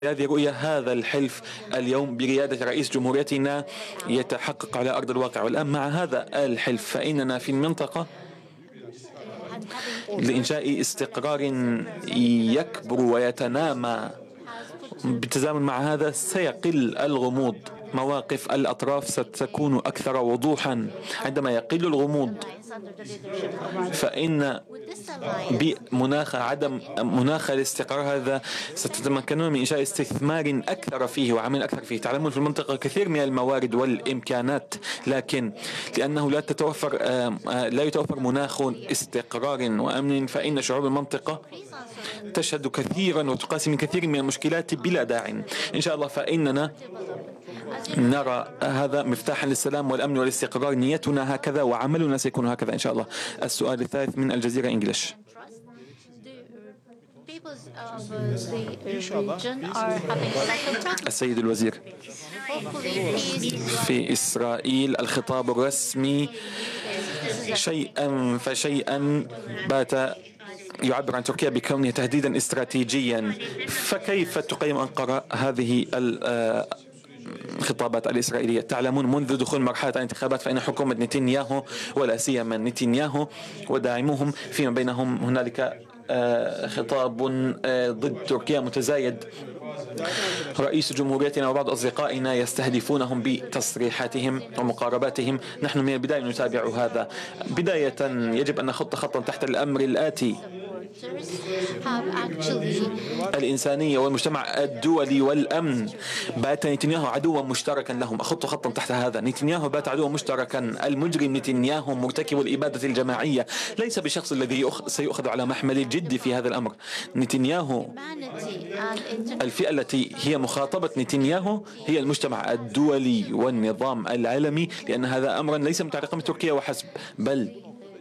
هذه رؤية هذا الحلف اليوم برئاسة رئيس جمهوريتنا يتحقق على أرض الواقع. والآن مع هذا الحلف فإننا في المنطقة لإنشاء استقرار يكبر ويتنامى. بالتزامن مع هذا سيقل الغموض، مواقف الأطراف ستكون أكثر وضوحا. عندما يقل الغموض فإن مناخ الاستقرار هذا ستتمكنون من إنشاء استثمار أكثر فيه وعمل أكثر فيه. تعلمون في المنطقة كثير من الموارد والإمكانات، لكن لأنه لا يتوفر مناخ استقرار وأمن، فإن شعوب المنطقة تشهد كثيرا وتقاسي من كثير من المشكلات بلا داع. إن شاء الله فإننا نرى هذا مفتاحا للسلام والأمن والاستقرار. نيتنا هكذا وعملنا سيكون هكذا إن شاء الله. السؤال الثالث من الجزيرة إنجليش. السيد الوزير، في إسرائيل الخطاب الرسمي شيئا فشيئا بات يعبر عن تركيا بكونها تهديدا استراتيجيا، فكيف تقيم أنقرة هذه الخطابات الإسرائيلية؟ تعلمون منذ دخول مرحلة الانتخابات فإن حكومة نتنياهو ولا سيما نتنياهو وداعموهم فيما بينهم هنالك خطاب ضد تركيا متزايد. رئيس جمهوريتنا وبعض أصدقائنا يستهدفونهم بتصريحاتهم ومقارباتهم. نحن من البداية نتابع هذا. بداية يجب أن نخط خطا تحت الأمر الآتي: الإنسانية والمجتمع الدولي والأمن. بات نتنياهو عدوا مشتركا لهم. أخط خطا تحت هذا. نتنياهو بات عدوا مشتركا. المجرم نتنياهو مرتكب الإبادة الجماعية ليس بالشخص الذي سيؤخذ على محمل الجد في هذا الأمر. نتنياهو، الفئة التي هي مخاطبة نتنياهو هي المجتمع الدولي والنظام العالمي، لأن هذا أمرا ليس متعلقا بتركيا وحسب، بل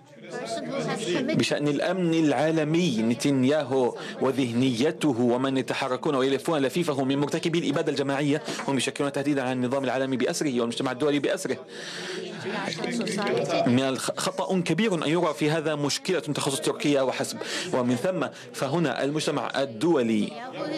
بشأن الأمن العالمي. نتنياهو وذهنيته ومن يتحركون ويلفون لفيفه من مرتكبي الإبادة الجماعية هم يشكلون تهديدا على النظام العالمي بأسره والمجتمع الدولي بأسره. من الخطأ كبير أن يرى في هذا مشكلة تخص تركيا وحسب، ومن ثم فهنا المجتمع الدولي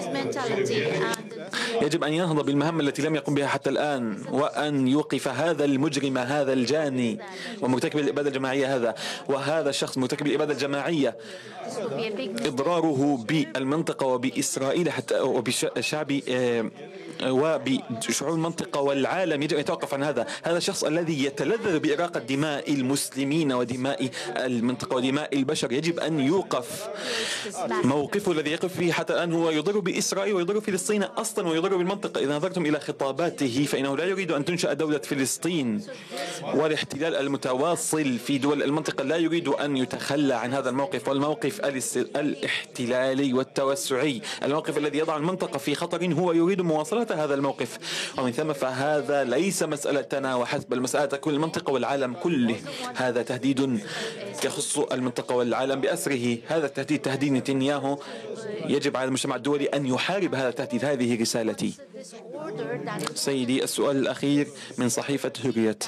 يجب أن ينهض بالمهمة التي لم يقم بها حتى الآن، وأن يوقف هذا المجرم، هذا الجاني ومرتكب الإبادة الجماعية وهذا الشخص مرتكب الإبادة الجماعية. إضراره بالمنطقة وبإسرائيل حتى وبشعب وبشعوب المنطقة والعالم يجب أن يتوقف عن هذا الشخص الذي يتلذذ بإراقة دماء المسلمين ودماء المنطقة ودماء البشر. يجب أن يوقف. موقفه الذي يقف فيه حتى الآن هو يضر بإسرائيل ويضر فلسطين أصلا ويضر بالمنطقة. إذا نظرتم إلى خطاباته فإنه لا يريد أن تنشأ دولة فلسطين، والاحتلال المتواصل في دول المنطقة لا يريد أن يتخلى عن هذا الموقف، والموقف الاحتلالي والتوسعي، الموقف الذي يضع المنطقة في خطر، هو يريد مواصلة هذا الموقف. ومن ثم فهذا ليس مسألتنا وحسب، بل مسألة كل المنطقة والعالم كله. هذا تهديد يخص المنطقة والعالم بأسره. هذا التهديد تهديد نتنياهو. يجب على المجتمع الدولي أن يحارب هذا التهديد. هذه رسالتي. سيدي، السؤال الأخير من صحيفة هوريت.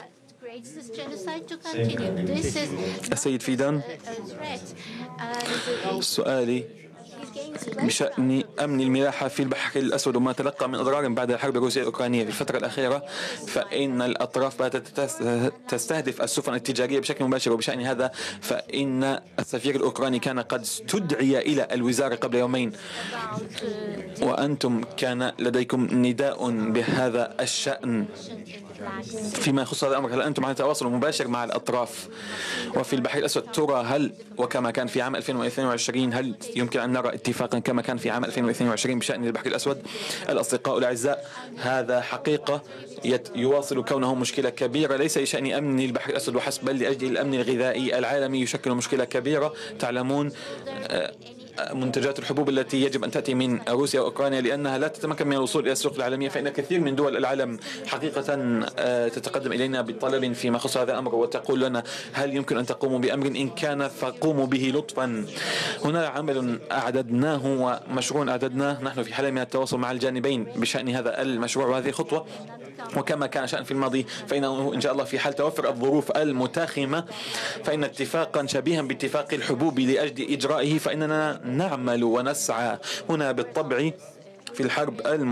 السيد فيدان، سؤالي بشأن أمن الملاحة في البحر الأسود وما تلقى من أضرار بعد الحرب الروسية الأوكرانية. في الفترة الأخيرة فإن الأطراف باتت تستهدف السفن التجارية بشكل مباشر، وبشأن هذا فإن السفير الأوكراني كان قد استدعي إلى الوزارة قبل يومين، وأنتم كان لديكم نداء بهذا الشأن فيما يخص هذا الأمر. هل أنتم على تواصل مباشر مع الأطراف وفي البحر الأسود؟ ترى هل وكما كان في عام 2022 هل يمكن أن نرى اتفاقا كما كان في عام 2022 بشأن البحر الأسود؟ الأصدقاء الأعزاء، هذا حقيقة يواصل كونه مشكلة كبيرة ليس لشأن أمن البحر الأسود وحسب، بل لأجل الأمن الغذائي العالمي يشكل مشكلة كبيرة. تعلمون منتجات الحبوب التي يجب أن تأتي من روسيا وأوكرانيا لأنها لا تتمكن من الوصول إلى السوق العالمية، فإن كثير من دول العالم حقيقة تتقدم إلينا بطلب فيما يخص هذا الأمر وتقول لنا هل يمكن أن تقوموا بأمر؟ إن كان فقوموا به لطفا. هنا عمل أعددناه ومشروع أعددناه. نحن في حالة من التواصل مع الجانبين بشأن هذا المشروع وهذه الخطوة، وكما كان شأن في الماضي فإنه إن شاء الله في حال توفر الظروف المتاخمة فإن اتفاقا شبيها باتفاق الحبوب لأجل إجرائه فإننا نعمل ونسعى. هنا بالطبع في الحرب